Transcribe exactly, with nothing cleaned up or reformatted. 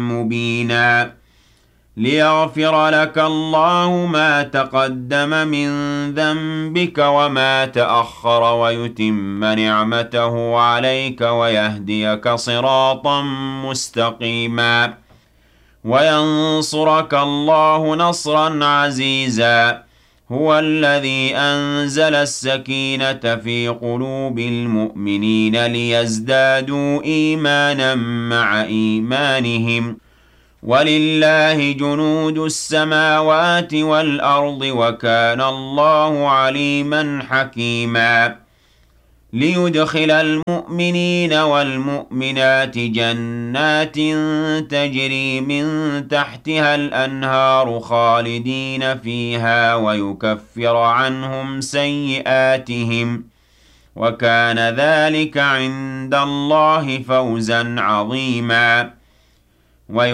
مبينا ليغفر لك الله ما تقدم من ذنبك وما تأخر ويتم نعمته عليك ويهديك صراطا مستقيما وينصرك الله نصرا عزيزا هو الذي أنزل السكينة في قلوب المؤمنين ليزدادوا إيمانا مع إيمانهم ولله جنود السماوات والأرض وكان الله عليما حكيما ليدخل المؤمنين والمؤمنات جنات تجري من تحتها الأنهار خالدين فيها ويكفر عنهم سيئاتهم وكان ذلك عند الله فوزا عظيما